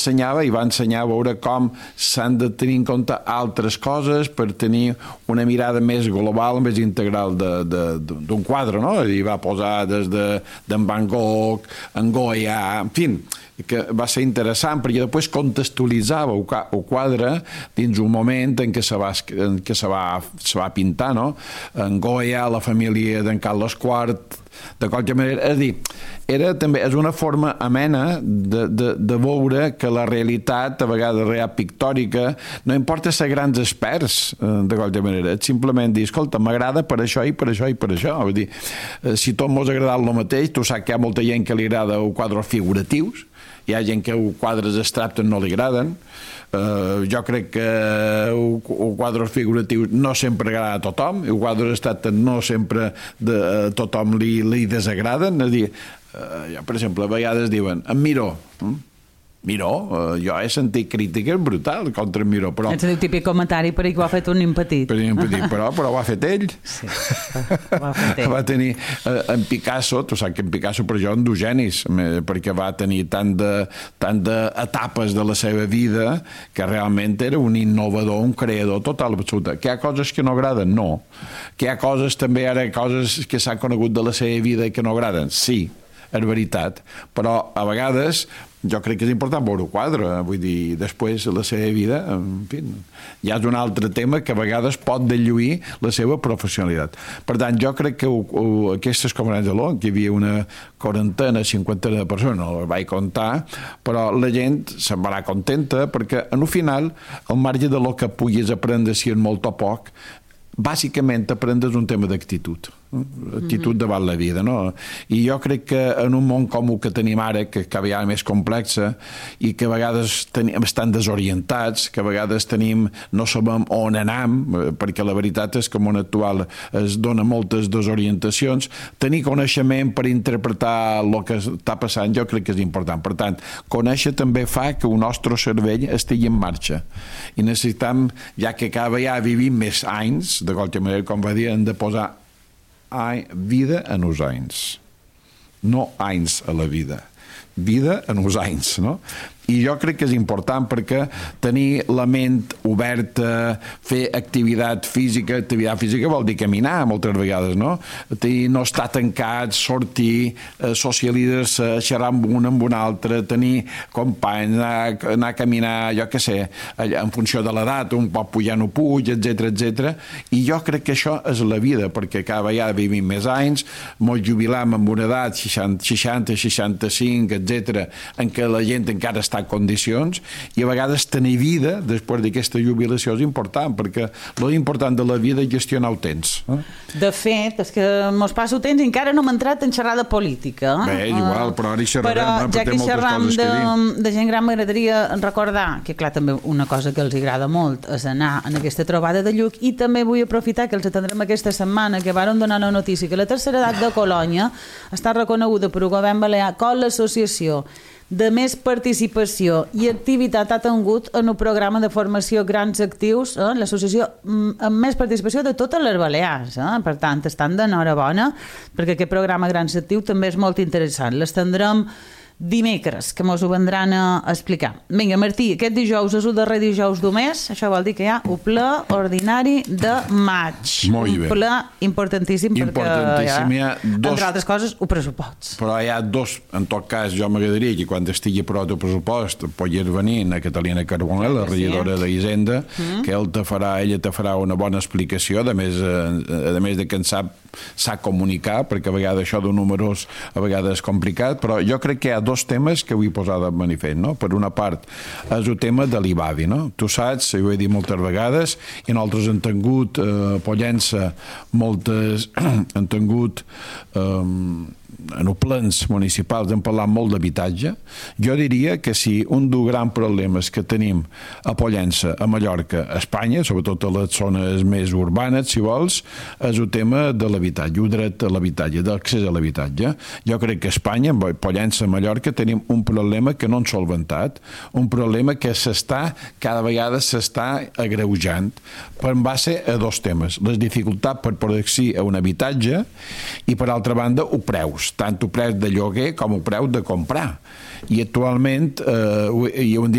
ensenyava i va ensenyar a veure com s'han de tenir en compte altres coses per tenir una mirada més global, més integral d'un quadre, no? I va posar des d'en Van Gogh, en Goya, en fi, que va ser interessant perquè després contextualitzava el quadre dins un moment en què se va pintar, no? En Goya, la família d'en Carles IV, de qualsevol manera, és a dir, també és una forma amena de veure que la realitat, a vegades real pictòrica, no importa ser grans experts, de qualsevol manera, és simplement dir, escolta, m'agrada per això i per això i per això. Vull dir, si tot mos ha agradat el mateix, tu saps que hi ha molta gent que li agrada els quadres figuratius, hi ha gent que els quadres abstractes no li agraden. Jo crec que els quadres figuratius no sempre agrada a tothom, els quadres abstractes no sempre a tothom li desagraden. És a dir, per exemple, a vegades diuen en Miró, jo he sentit crítiques brutals contra en Miró, però... És el típic comentari per que ho ha fet un nen petit. Però ho ha fet ell. Sí, ho ha fet ell. Va tenir en Picasso, tu saps que en Picasso per jo endogenis, perquè va tenir tant d'etapes de la seva vida que realment era un innovador, un creador total, absolut. Que hi ha coses que no agraden? No. Que hi ha coses també, ara, coses que s'han conegut de la seva vida i que no agraden? Sí, és veritat. Però a vegades jo crec que és important veure el quadre, vull dir, després la seva vida, en fi, ja és un altre tema que a vegades pot delluir la seva professionalitat. Per tant, jo crec que aquestes conferències de l'ONU, que hi havia una 40, 50 de persones, no les vaig comptar, però la gent se'n va anar contenta perquè, en el final, al marge de lo que puguis aprendre si és molt o poc, bàsicament aprendes un tema d'actitud, actitud davant la vida, no? I jo crec que en un món com el que tenim ara, que cada vegada més complexa i que a vegades estan desorientats, que a vegades no sabem on anam, perquè la veritat és que el món actual es dona moltes desorientacions, tenir coneixement per interpretar el que està passant jo crec que és important. Per tant, conèixer també fa que el nostre cervell estigui en marxa i necessitem, ja que cada vegada vivim més anys, de qualsevol manera, com va dir, hem de posar vida en els anys, no anys a la vida, vida en els anys, no? I jo crec que és important perquè tenir la ment oberta, fer activitat física vol dir caminar moltes vegades, no? No estar tancat, sortir, socialitzar, xerrar amb un altre, tenir companys, anar a caminar, jo què sé, en funció de l'edat, un pot pujar no puig, etc. I jo crec que això és la vida, perquè cada vegada vivim més anys, mos jubilam amb una edat, 60, 65, etc., en què la gent encara està en condicions, i a vegades tenir vida després d'aquesta jubilació és important, perquè l'important de la vida és gestionar el temps. De fet, és que mos passa el temps i encara no m'he entrat en xerrar de política. Bé, igual, però ara hi xerrarem. Però ja que xerram de gent gran, m'agradaria recordar que, clar, també una cosa que els agrada molt és anar en aquesta trobada de Lluc, i també vull aprofitar que els atendrem aquesta setmana, que varen donar una notícia que la tercera edat de Colònia està reconeguda per el govern balear com l'associació de més participació i activitat ha tingut en el programa de formació Grans Actius, l'associació amb més participació de totes les Balears. Per tant, estan d'enhorabona, perquè aquest programa Grans Actius també és molt interessant. L'estendrem dimecres, que mos ho vendran a explicar. Vinga, Martí, aquest dijous és el darrer dijous d'un mes, això vol dir que hi ha un ple ordinari de maig. Molt bé. Un ple importantíssim, perquè hi ha dos, entre altres coses, ho pressupost. Però hi ha dos, en tot cas, jo m'agradaria que quan estigui prou el pressupost pogués venir a Catalina Carbonell, la regidora d'Hisenda, que ella te farà una bona explicació, a més de que en sap comunicar, perquè a vegades això de números a vegades és complicat, però jo crec que hi ha dos temes que vull posar de manifest, no? Per una part, és el tema de l'IBAVI, no? Tu saps, ho he dit moltes vegades, i nosaltres hem tingut Pollença, hem tingut en els plans municipals hem parlat molt d'habitatge. Jo diria que si un dels grans problemes que tenim a Pollença, a Mallorca, a Espanya, sobretot a les zones més urbanes, si vols, és el tema de l'habitatge, el dret a l'habitatge, d'accés a l'habitatge. Jo crec que a Espanya, a Pollença, a Mallorca, tenim un problema que no hem solventat, un problema que cada vegada s'està agreujant en base a dos temes. Les dificultats per poder accedir a un habitatge i, per altra banda, els preus. preus, tant el preu de lloguer com el preu de comprar. I actualment hi ha un